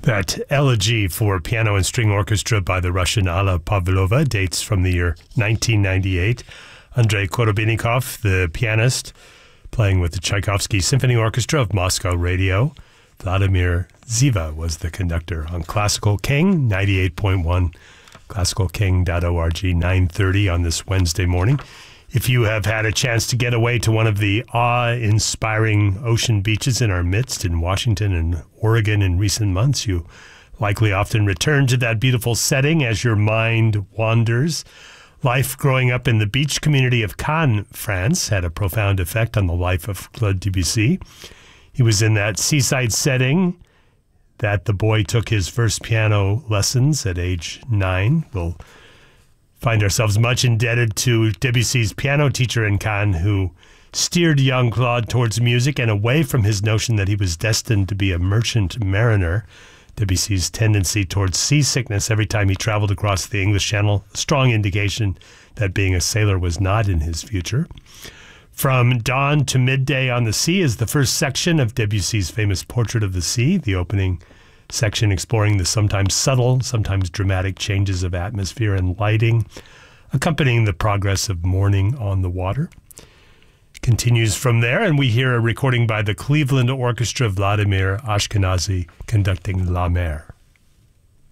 That elegy for piano and string orchestra by the Russian Alla Pavlova dates from the year 1998. Andrei Korobeinikov, the pianist, playing with the Tchaikovsky Symphony Orchestra of Moscow Radio. Vladimir Ziva was the conductor on Classical King, 98.1, classicalking.org, 9:30 on this Wednesday morning. If you have had a chance to get away to one of the awe-inspiring ocean beaches in our midst in Washington and Oregon in recent months, you likely often return to that beautiful setting as your mind wanders. Life growing up in the beach community of Cannes, France, had a profound effect on the life of Claude Debussy. He was in that seaside setting that the boy took his first piano lessons at age 9. We'll find ourselves much indebted to Debussy's piano teacher in Cannes, who steered young Claude towards music and away from his notion that he was destined to be a merchant mariner. Debussy's tendency towards seasickness every time he traveled across the English Channel, a strong indication that being a sailor was not in his future. From Dawn to Midday on the Sea is the first section of Debussy's famous Portrait of the Sea, the opening section exploring the sometimes subtle, sometimes dramatic changes of atmosphere and lighting, accompanying the progress of morning on the water. Continues from there, and we hear a recording by the Cleveland Orchestra, Vladimir Ashkenazy conducting La Mer.